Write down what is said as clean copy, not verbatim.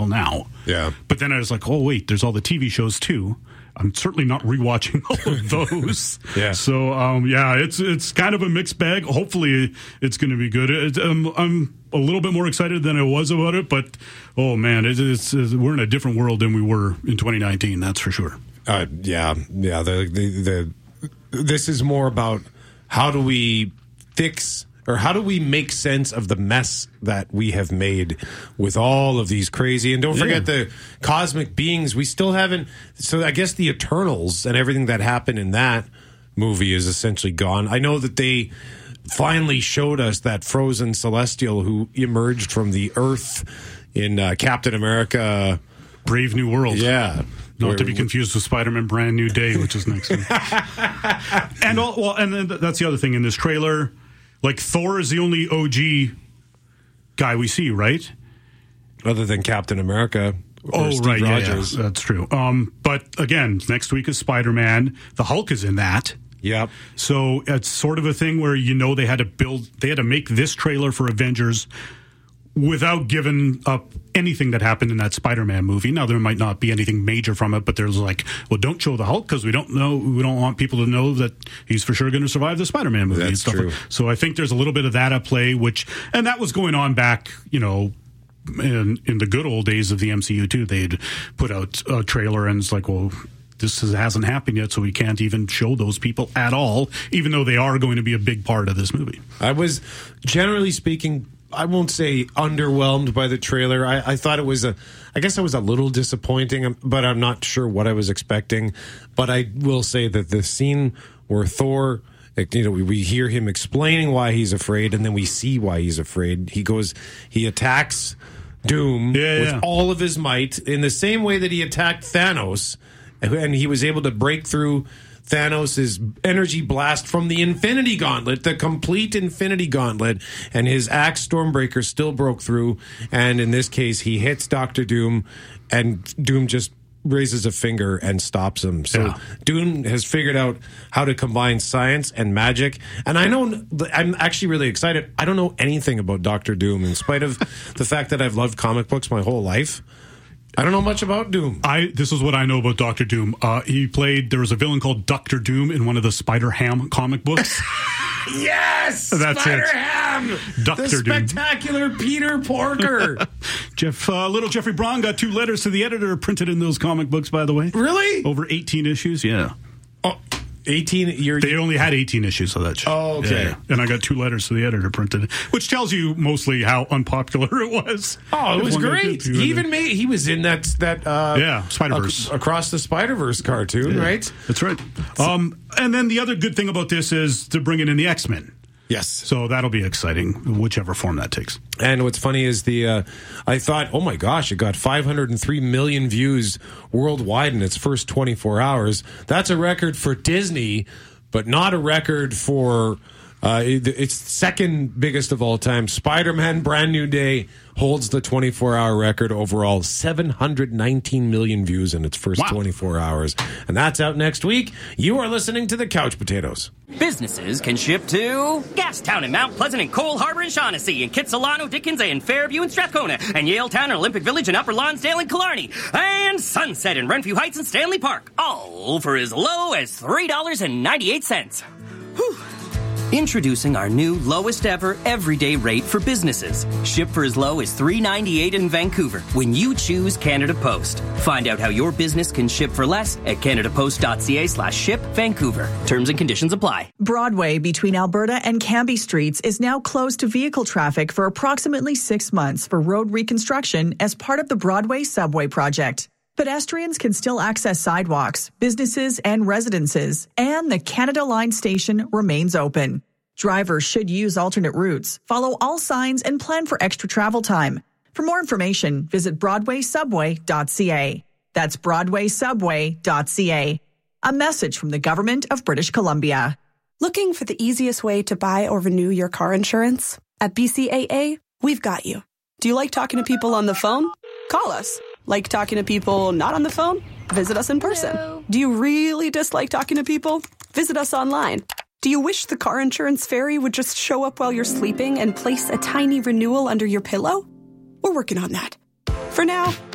until now. Yeah. But then I was like, oh, wait, there's all the TV shows too. I'm certainly not rewatching all of those. Yeah. So, it's kind of a mixed bag. Hopefully it's going to be good. I'm a little bit more excited than I was about it, but, oh, man, we're in a different world than we were in 2019, that's for sure. This is more about how do we fix or how do we make sense of the mess that we have made with all of these crazy, and don't forget the cosmic beings. We still haven't, so I guess the Eternals and everything that happened in that movie is essentially gone. I know that they finally showed us that frozen celestial who emerged from the earth in Captain America Brave New World. Yeah. Not to be confused with Spider-Man Brand New Day, which is next week. And then that's the other thing in this trailer. Like, Thor is the only OG guy we see, right? Other than Captain America. Oh, Steve right. Rogers. Yeah, that's true. But again, next week is Spider-Man. The Hulk is in that. Yep. So it's sort of a thing where, they had to make this trailer for Avengers without giving up anything that happened in that Spider-Man movie. Now, there might not be anything major from it, but there's like, well, don't show the Hulk because we don't want people to know that he's for sure going to survive the Spider-Man movie. That's true. So I think there's a little bit of that at play, and that was going on back, in the good old days of the MCU too. They'd put out a trailer and it's like, well, this hasn't happened yet, so we can't even show those people at all, even though they are going to be a big part of this movie. I was, generally speaking, I won't say underwhelmed by the trailer. I thought it was I guess it was a little disappointing, but I'm not sure what I was expecting. But I will say that the scene where Thor, we hear him explaining why he's afraid, and then we see why he's afraid. He attacks Doom with all of his might in the same way that he attacked Thanos, and he was able to break through Thanos' energy blast from the Infinity Gauntlet, the complete Infinity Gauntlet, and his axe Stormbreaker still broke through, and in this case, he hits Dr. Doom, and Doom just raises a finger and stops him. So Doom has figured out how to combine science and magic, and I'm actually really excited. I don't know anything about Dr. Doom, in spite of the fact that I've loved comic books my whole life. I don't know much about Doom. This is what I know about Dr. Doom. There was a villain called Dr. Doom in one of the Spider-Ham comic books. Yes! That's Spider-Ham! Dr. The spectacular Doom. Peter Porker. Little Jeffrey Braun got 2 letters to the editor printed in those comic books, by the way. Really? Over 18 issues, yeah. Oh, 18? They only had 18 issues of that show. Oh, okay. Yeah. And I got 2 letters to the editor printed, which tells you mostly how unpopular it was. Oh, it was great. He was in that Spider-Verse. Across the Spider-Verse cartoon, right? That's right. And then the other good thing about this is they're bringing in the X-Men. Yes. So that'll be exciting, whichever form that takes. And what's funny is I thought, oh my gosh, it got 503 million views worldwide in its first 24 hours. That's a record for Disney, but not a record for its second biggest of all time. Spider-Man Brand New Day holds the 24-hour record overall, 719 million views in its first 24 hours. And that's out next week. You are listening to The Couch Potatoes. Businesses can ship to Gastown and Mount Pleasant and Cole Harbor and Shaughnessy and Kitsilano, Dickens and Fairview and Strathcona and Yaletown and Olympic Village and Upper Lonsdale and Killarney and Sunset and Renfrew Heights and Stanley Park, all for as low as $3.98. Whew. Introducing our new lowest ever everyday rate for businesses. Ship for as low as $3.98 in Vancouver when you choose Canada Post. Find out how your business can ship for less at canadapost.ca/ship Vancouver. Terms and conditions apply. Broadway between Alberta and Cambie Streets is now closed to vehicle traffic for approximately 6 months for road reconstruction as part of the Broadway Subway project. Pedestrians can still access sidewalks, businesses, and residences, and the Canada Line station remains open. Drivers should use alternate routes, follow all signs, and plan for extra travel time. For more information, visit BroadwaySubway.ca. That's BroadwaySubway.ca. A message from the Government of British Columbia. Looking for the easiest way to buy or renew your car insurance? At BCAA, we've got you. Do you like talking to people on the phone? Call us. Like talking to people not on the phone? Visit us in person. Hello. Do you really dislike talking to people? Visit us online. Do you wish the car insurance fairy would just show up while you're sleeping and place a tiny renewal under your pillow? We're working on that. For now,